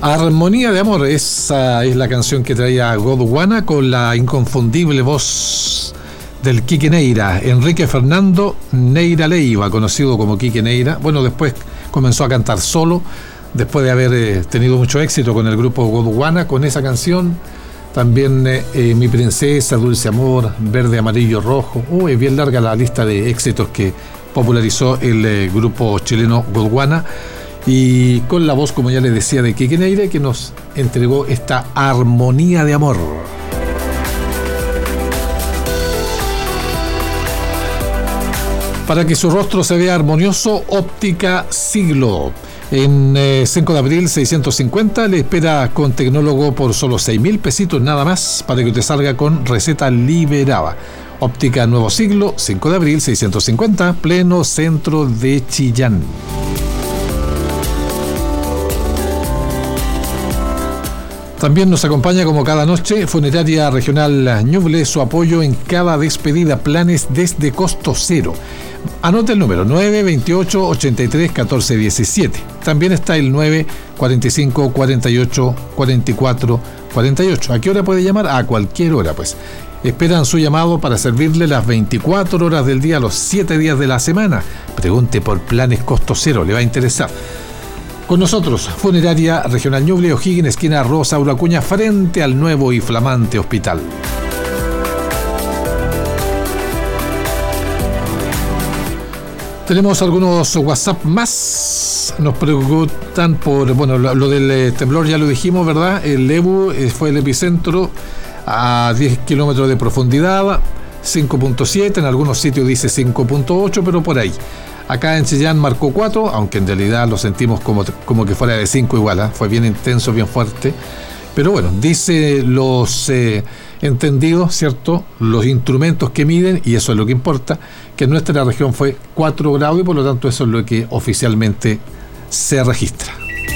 Armonía de amor, esa es la canción que traía Gondwana con la inconfundible voz del Quique Neira, Enrique Fernando Neira Leiva, conocido como Quique Neira. Bueno, después comenzó a cantar solo, después de haber tenido mucho éxito con el grupo Gondwana, con esa canción. También Mi Princesa, Dulce Amor, Verde, Amarillo, Rojo. Es bien larga la lista de éxitos que popularizó el grupo chileno Gondwana. Y con la voz, como ya les decía, de Quique Neira, que nos entregó esta Armonía de amor. Para que su rostro se vea armonioso, Óptica Siglo. En 5 de abril 650 le espera con tecnólogo por solo 6.000 pesitos nada más para que usted salga con receta liberada. Óptica Nuevo Siglo, 5 de abril 650, pleno centro de Chillán. También nos acompaña como cada noche Funeraria Regional Ñuble, su apoyo en cada despedida, planes desde costo cero. Anote el número 928 83 14 17. También está el 945 48 44 48. ¿A qué hora puede llamar? A cualquier hora, pues. Esperan su llamado para servirle las 24 horas del día, los 7 días de la semana. Pregunte por planes costo cero, le va a interesar. Con nosotros, Funeraria Regional Ñuble, O'Higgins, esquina Rosaura Acuña, frente al nuevo y flamante hospital. Tenemos algunos WhatsApp más. Nos preguntan por, bueno, lo del temblor ya lo dijimos, ¿verdad? El Lebu fue el epicentro a 10 kilómetros de profundidad, 5.7, en algunos sitios dice 5.8, pero por ahí. Acá en Chillán marcó 4, aunque en realidad lo sentimos como que fuera de 5 igual, ¿eh? Fue bien intenso, bien fuerte. Pero bueno, dice los entendidos, ¿cierto? Los instrumentos que miden, y eso es lo que importa, que en nuestra región fue 4 grados y por lo tanto eso es lo que oficialmente se registra.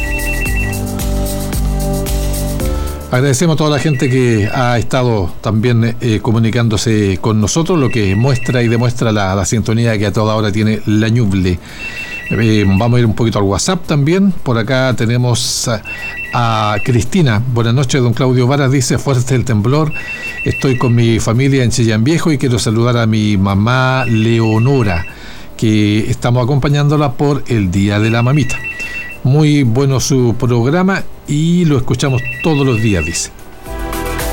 Agradecemos a toda la gente que ha estado también comunicándose con nosotros, lo que muestra y demuestra la sintonía que a toda hora tiene la Ñuble. Vamos a ir un poquito al WhatsApp también. Por acá tenemos a Cristina. Buenas noches, don Claudio Varas. Dice: fuerte el temblor. Estoy con mi familia en Chillán Viejo y quiero saludar a mi mamá Leonora, que estamos acompañándola por el Día de la Mamita. Muy bueno su programa y lo escuchamos todos los días, dice.